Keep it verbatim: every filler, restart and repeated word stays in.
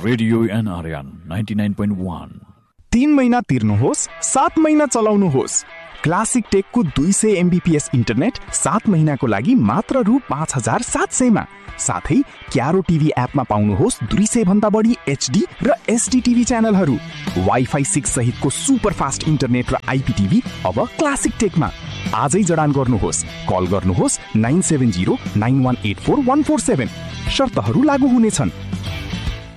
Radio NRN ninety nine point one. तीन महिना तिर्नुहोस्, सात महिना चलाउनुहोस्। क्लासिक टेकको दुई सय एमबीपीएस इन्टरनेट सात महिनाको लागि मात्र रु पाँच हजार सात सयमा। साथै क्यारो टिभी एपमा पाउनुहोस् दुई सय भन्दा बढी एचडी र एसडी टिभी च्यानलहरू। वाइफाई सिक्स सहितको सुपर फास्ट इन्टरनेट र आइपीटिभी अब क्लासिक टेकमा। आजै जडान गर्नुहोस्। कल गर्नुहोस् nine seven zero nine one eight four one four seven. शर्तहरू लागू हुनेछन्।